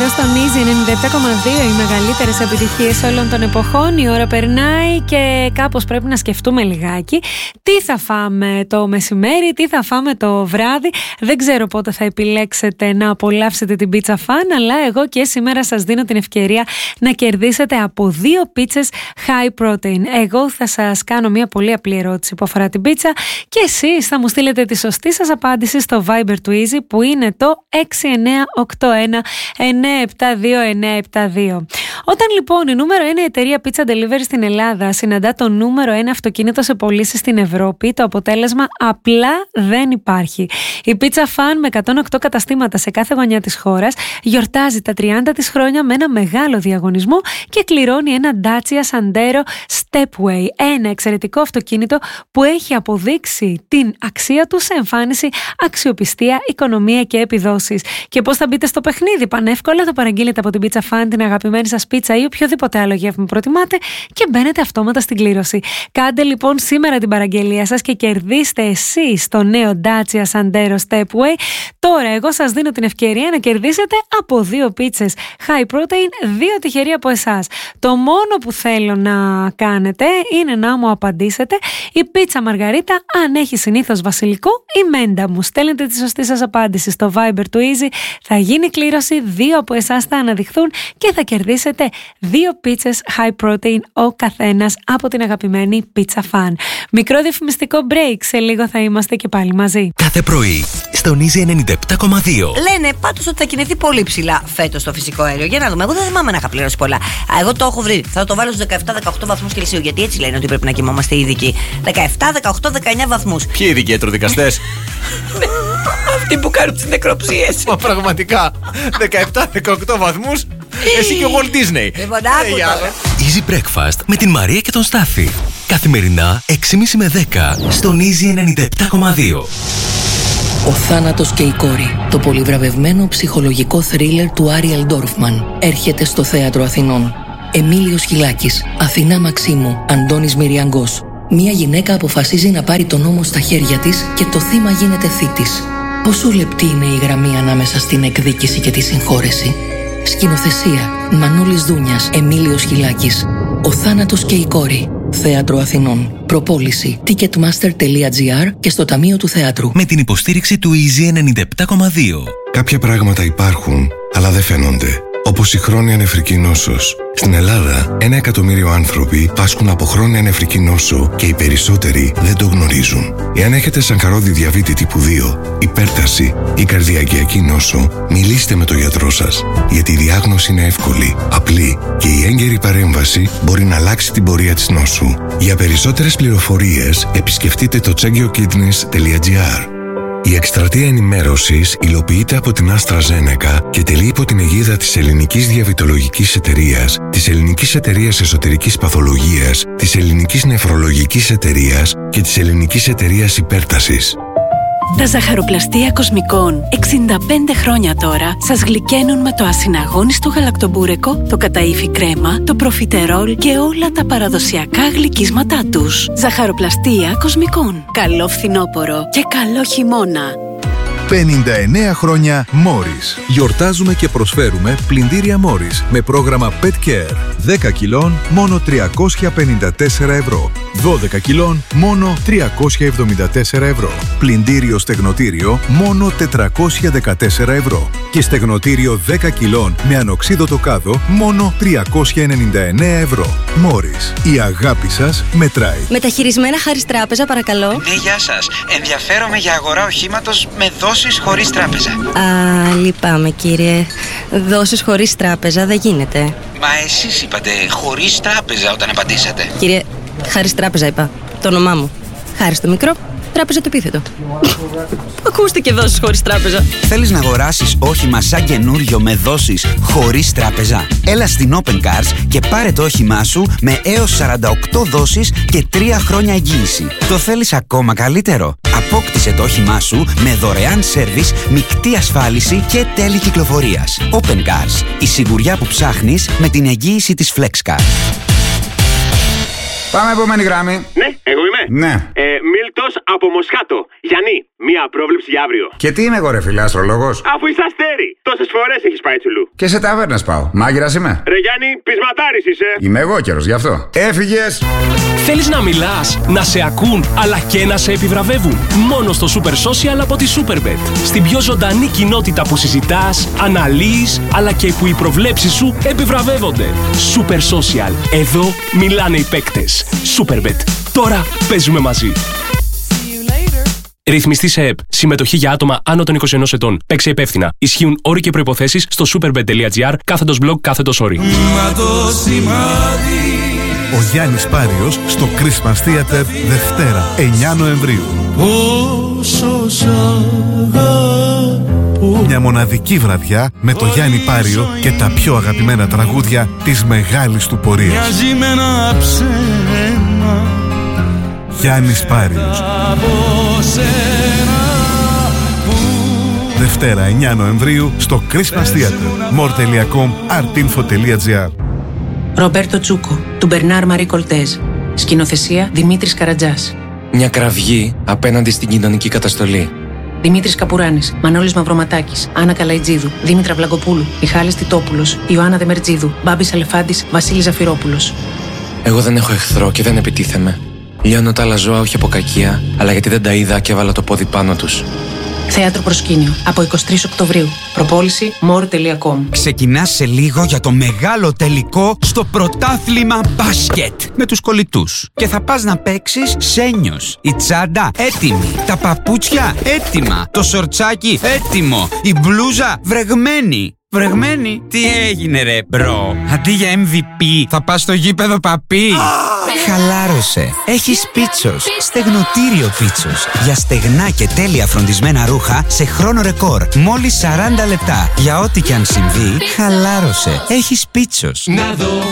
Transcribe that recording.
εδώ στον Easy 97,2, οι μεγαλύτερες επιτυχίες όλων των εποχών. Η ώρα περνάει και κάπως πρέπει να σκεφτούμε λιγάκι τι θα φάμε το μεσημέρι, τι θα φάμε το βράδυ. Δεν ξέρω πότε θα επιλέξετε να απολαύσετε την πίτσα φαν, αλλά εγώ και σήμερα σας δίνω την ευκαιρία να κερδίσετε από 2 πίτσες high protein. Εγώ θα σας κάνω μια πολύ απλή ερώτηση που αφορά την πίτσα και εσείς θα μου στείλετε τη σωστή σας απάντηση στο Viber του Easy, που είναι το 6981-972-972. Όταν λοιπόν η νούμερο 1 εταιρεία pizza delivery στην Ελλάδα συναντά το νούμερο 1 αυτοκίνητο σε πωλήσεις στην Ευρώπη, το αποτέλεσμα απλά δεν υπάρχει. Η Pizza Fan με 108 καταστήματα σε κάθε γωνιά της χώρας γιορτάζει τα 30 της χρόνια με ένα μεγάλο διαγωνισμό και κληρώνει ένα Dacia Sandero Stepway, ένα εξαιρετικό αυτοκίνητο που έχει αποδείξει την αξία του σε εμφάνιση, αξιοπιστία, οικονομία και επιδόσεις. Και πώς θα μπείτε στο παιχνίδι? Πανεύκολα, θα παραγγείλετε από την Pizza Fan την αγαπημένη σας πίτσα ή οποιοδήποτε άλλο γεύμα προτιμάτε και μπαίνετε αυτόματα στην κλήρωση. Κάντε λοιπόν σήμερα την παραγγελία σας και κερδίστε εσείς το νέο Dacia Sandero Stepway. Τώρα εγώ σας δίνω την ευκαιρία να κερδίσετε από 2 πίτσες high protein, 2 τυχεροί από εσάς. Το μόνο που θέλω να κάνετε είναι να μου απαντήσετε η πίτσα μαργαρίτα αν έχει συνήθως βασιλικό ή μέντα. Μου στέλνετε τη σωστή σας απάντηση στο Viber του Easy, θα γίνει κλήρωση, 2 από εσάς θα αναδειχθούν και θα κερδίσετε 2 πίτσες high protein ο καθένας από την αγαπημένη Pizza Fan. Μικρό διαφημιστικό break, σε λίγο θα είμαστε και πάλι μαζί. Κάθε πρωί στον Easy 97,2. Λένε πάντως ότι θα κινηθεί πολύ ψηλά φέτος το φυσικό αέριο. Για να δούμε, εγώ δεν θυμάμαι να είχα πληρώσει πολλά. Εγώ το έχω βρει. Θα το βάλω στους 17-18 βαθμούς Κελσίου, γιατί έτσι λένε ότι πρέπει να κοιμόμαστε οι ειδικοί. 17, 18, 19 βαθμούς. Ποιοι ειδικοί, ιατροδικαστές? Αυτοί που κάνουν τις νεκροψίες. Μα πραγματικά 17-18 βαθμούς. Εσύ και ο Walt Disney. Λοιπόν, άκου τώρα. Easy Breakfast με την Μαρία και τον Στάφη. Καθημερινά 6.30 με 10 στον Easy 97,2. Ο θάνατος και η κόρη. Το πολυβραβευμένο ψυχολογικό θρίλερ του Άριελ Ντόρφμαν έρχεται στο Θέατρο Αθηνών. Εμίλιος Χιλάκης, Αθηνά Μαξίμου, Αντώνης Μυριαγκός. Μια γυναίκα αποφασίζει να πάρει τον νόμο στα χέρια της και το θύμα γίνεται θήτης. Πόσο λεπτή είναι η γραμμή ανάμεσα στην εκδίκηση και τη συγχώρεση? Σκηνοθεσία Μανώλης Δούνιας, Εμίλιος Χιλάκης. Ο θάνατος και η κόρη. Θέατρο Αθηνών. Προπόληση ticketmaster.gr και στο Ταμείο του Θεάτρου. Με την υποστήριξη του Easy 97,2. Κάποια πράγματα υπάρχουν, αλλά δεν φαίνονται. Όπως η χρόνια νεφρική νόσος. Στην Ελλάδα, 1 εκατομμύριο άνθρωποι πάσχουν από χρόνια νεφρική νόσο και οι περισσότεροι δεν το γνωρίζουν. Εάν έχετε σανκαρόδι διαβήτη τύπου 2, υπέρταση ή καρδιακιακή νόσο, μιλήστε με τον γιατρό σας. Γιατί η διάγνωση είναι εύκολη, απλή και η έγκαιρη παρέμβαση μπορεί να αλλάξει την πορεία της νόσου. Για περισσότερες πληροφορίες, επισκεφτείτε το checkyourkidneys.gr. Η εκστρατεία ενημέρωσης υλοποιείται από την AstraZeneca και τελεί υπό την αιγίδα της Ελληνικής Διαβητολογικής Εταιρείας, της Ελληνικής Εταιρείας Εσωτερικής Παθολογίας, της Ελληνικής Νεφρολογικής Εταιρείας και της Ελληνικής Εταιρείας Υπέρτασης. Τα ζαχαροπλαστεία Κοσμικών 65 χρόνια τώρα σας γλυκαίνουν με το ασυναγώνιστο γαλακτομπούρεκο, το καταΐφι κρέμα, το προφιτερόλ και όλα τα παραδοσιακά γλυκίσματά τους. Ζαχαροπλαστεία Κοσμικών. Καλό φθινόπωρο και καλό χειμώνα. 59 χρόνια Morris. Γιορτάζουμε και προσφέρουμε πλυντήρια Morris με πρόγραμμα Pet Care. 10 κιλών μόνο 354 ευρώ. 12 κιλών μόνο 374 ευρώ. Πλυντήριο στεγνοτήριο μόνο 414 ευρώ. Και στεγνοτήριο 10 κιλών με ανοξίδωτο κάδο μόνο 399 ευρώ. Morris. Η αγάπη σας μετράει. Μεταχειρισμένα Χάρις Τράπεζα, παρακαλώ. Ναι, γεια σας. Ενδιαφέρομαι για αγορά οχήματος με δόσεις χωρίς τράπεζα. Α, λυπάμαι κύριε. Δόσεις χωρίς τράπεζα δεν γίνεται. Μα εσείς είπατε χωρίς τράπεζα όταν απαντήσατε. Κύριε, Χάρις Τράπεζα είπα. Το όνομά μου. Χάρις το μικρό, τράπεζα το επίθετο. Ακούστηκε δόσεις χωρίς τράπεζα. Θέλεις να αγοράσεις όχημα σαν καινούριο με δόσεις χωρίς τράπεζα? Έλα στην Open Cars και πάρε το όχημά σου με έως 48 δόσεις και 3 χρόνια εγγύηση. Το θέλεις ακόμα καλύτερο? Απόκτησε το όχημά σου με δωρεάν σέρβις, μεικτή ασφάλιση και τέλη κυκλοφορίας. Open Cars. Η σιγουριά που ψάχνεις με την εγγύηση της FlexCar. Πάμε επόμενη γραμμή. Ναι, εγώ είμαι. Ναι. Μίλα Μίλτος από Μοσχάτο. Γιάννη, μία πρόβλεψη για αύριο. Και τι είμαι εγώ, ρε φίλε, αστρολόγος? Αφού είσαι αστέρι, τόσες φορές έχεις πάει τσουλού. Και σε ταβέρνες πάω. Μάγειρας είμαι. Ρε Γιάννη, πεισματάρης είσαι. Είμαι εγώ καιρος, γι' αυτό. Έφυγες. Θέλεις να μιλάς, να σε ακούν, αλλά και να σε επιβραβεύουν? Μόνο στο Super Social από τη Superbet. Στην πιο ζωντανή κοινότητα που συζητάς, αναλύεις, αλλά και που οι προβλέψεις σου επιβραβεύονται. Super Social. Εδώ μιλάνε οι παίκτες. Superbet. Τώρα παίζουμε μαζί. Ρυθμιστή σε ΕΠ. Συμμετοχή για άτομα άνω των 21 ετών. Παίξε υπεύθυνα. Ισχύουν όροι και προϋποθέσεις στο superbet.gr/blog/όροι. Ο Γιάννης Πάριος στο Christmas Theater Δευτέρα 9 Νοεμβρίου. Μια μοναδική βραδιά με το Γιάννη Πάριο και τα πιο αγαπημένα τραγούδια της μεγάλης του πορείας. Γιάννης Πάριος. Δευτέρα 9 Νοεμβρίου στο Christmas Theater. more.com artinfo.gr. Ρομπέρτο Τσούκο, του Μπερνάρ Μαρί Κολτέζ. Σκηνοθεσία Δημήτρης Καρατζάς. Μια κραυγή απέναντι στην κοινωνική καταστολή. Δημήτρης Καπουράνης, Μανώλης Μαυροματάκης, Άννα Καλαϊτζίδου, Δήμητρα Βλαγκοπούλου, Μιχάλης Τιτόπουλος, Ιωάννα Δεμερτζίδου, Μπάμπης Αλεφάντης, Βασίλης Ζαφυρόπουλος. Εγώ δεν έχω εχθρό και δεν επιτίθεμαι. Λιώνω τα άλλα ζώα όχι από κακία, αλλά γιατί δεν τα είδα και έβαλα το πόδι πάνω τους. Θέατρο Προσκήνιο, από 23 Οκτωβρίου. Προπόληση more.com. Ξεκινάς σε λίγο για το μεγάλο τελικό στο πρωτάθλημα μπάσκετ με τους κολλητούς. Και θα πας να παίξεις σένιος. Η τσάντα έτοιμη. Τα παπούτσια έτοιμα. Το σορτσάκι έτοιμο. Η μπλούζα βρεγμένη. Βρεγμένη? Τι έγινε ρε μπρο? Αντί για MVP θα πας στο γήπεδο παπί. Χαλάρωσε. Έχεις Πίτσος. Στεγνοτήριο Πίτσος. Για στεγνά και τέλεια φροντισμένα ρούχα σε χρόνο ρεκόρ. Μόλις 40 λεπτά. Για ό,τι και αν συμβεί, χαλάρωσε. Έχεις Πίτσος. Να δω